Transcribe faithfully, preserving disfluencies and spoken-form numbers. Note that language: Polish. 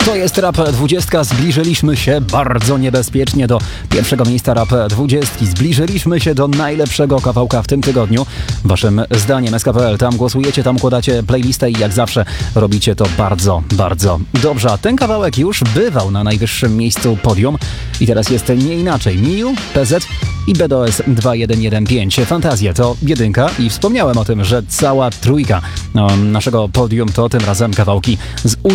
To jest Rap dwadzieścia. Zbliżyliśmy się bardzo niebezpiecznie do pierwszego miejsca Rap dwadzieścia. Zbliżyliśmy się do najlepszego kawałka w tym tygodniu. Waszym zdaniem S K P L. Tam głosujecie, tam układacie playlistę i jak zawsze robicie to bardzo, bardzo dobrze. A ten kawałek już bywał na najwyższym miejscu podium i teraz jest nie inaczej. Miu, P Z i B D O S dwa jeden jeden pięć. Fantazje to jedynka i wspomniałem o tym, że cała trójka no, naszego podium to tym razem kawałki z